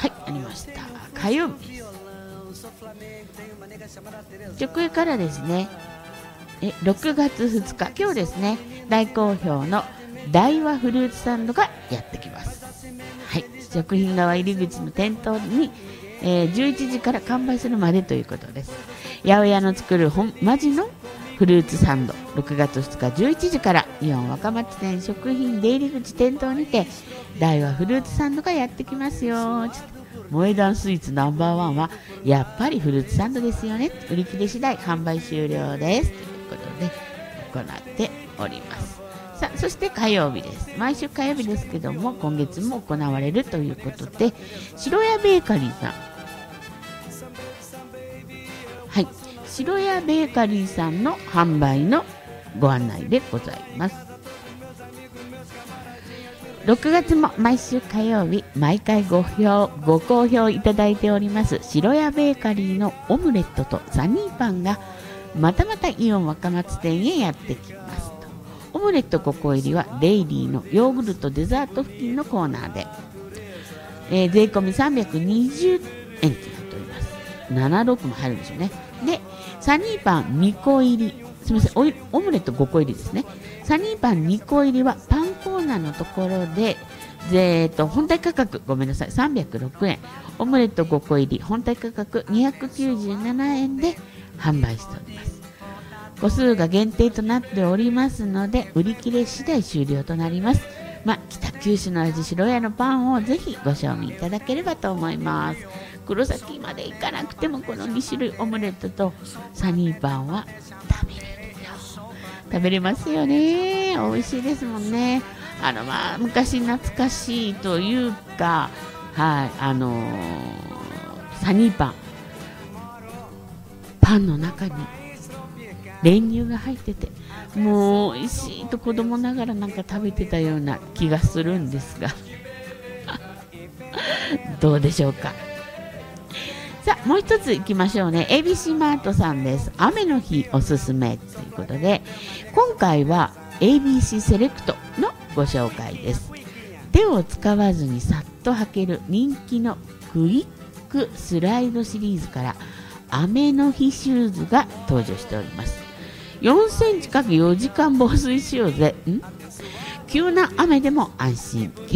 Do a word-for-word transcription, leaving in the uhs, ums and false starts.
はい、ありました。火曜日です。直営からですね、えろくがつふつか、今日ですね、大好評の大和フルーツサンドがやってきます。はい、食品側入り口の店頭に、えー、じゅういちじから完売するまでということです。八百屋の作る本マジのフルーツサンド、ろくがつふつかじゅういちじからイオン若松店食品出入り口店頭にて大和フルーツサンドがやってきますよ。萌え断スイーツナンバーワンはやっぱりフルーツサンドですよね。売り切れ次第販売終了ですということで行っております。さあ、そして火曜日です。毎週火曜日ですけども、今月も行われるということで、白屋ベーカリーさん、はい、白屋ベーカリーさんの販売のご案内でございます。ろくがつも毎週火曜日、毎回ご評ご好評いただいております白屋ベーカリーのオムレットとサニーパンがまたまたイオン若松店へやってきますと。オムレットごこ入りはデイリーのヨーグルトデザート付近のコーナーで、えー、税込みさんびゃくにじゅうえんとなっております。ななじゅうろくも入るんですよね。で、サニーパンにこ入り、すみません、オイオムレットごこ入りですね。サニーパンにこ入りはパンコーナーのところで、えー、と本体価格ごめんなさいさんびゃくろくえん、オムレットごこ入り本体価格にひゃくきゅうじゅうななえんで販売しております。個数が限定となっておりますので、売り切れ次第終了となります。まあ、北九州の味白屋のパンをぜひご賞味いただければと思います。黒崎まで行かなくてもこのにしゅるいオムレットとサニーパンは食べれるよ。食べれますよね。美味しいですもんね。あのまあ昔懐かしいというか、はい、あのー、サニーパン、パンの中に練乳が入ってて、もう美味しいと子供ながらなんか食べてたような気がするんですがどうでしょうか。さあ、もう一ついきましょうね。エービーシー マートさんです。雨の日おすすめということで、今回は エービーシー セレクトのご紹介です。手を使わずにさっと履ける人気のクイックスライドシリーズから雨の日シューズが登場しております。よんセンチかけるよじかん防水仕様で、ん急な雨でも安心。